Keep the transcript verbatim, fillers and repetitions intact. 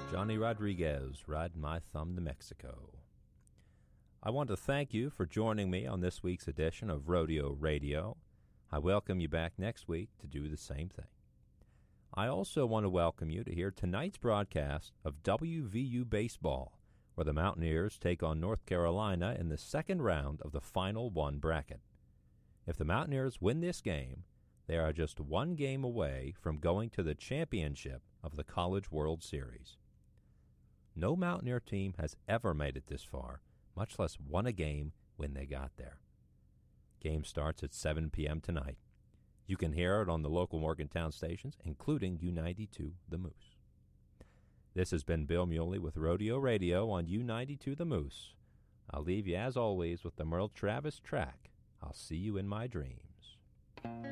Johnny Rodriguez, Riding My Thumb to Mexico. I want to thank you for joining me on this week's edition of Rodeo Radio. I welcome you back next week to do the same thing. I also want to welcome you to hear tonight's broadcast of W V U Baseball, where the Mountaineers take on North Carolina in the second round of the Final One bracket. If the Mountaineers win this game, they are just one game away from going to the championship of the College World Series. No Mountaineer team has ever made it this far, much less won a game when they got there. Game starts at seven p.m. tonight. You can hear it on the local Morgantown stations, including U ninety-two The Moose. This has been Bill Muley with Rodeo Radio on U ninety-two The Moose. I'll leave you, as always, with the Merle Travis track, I'll See You in My Dreams.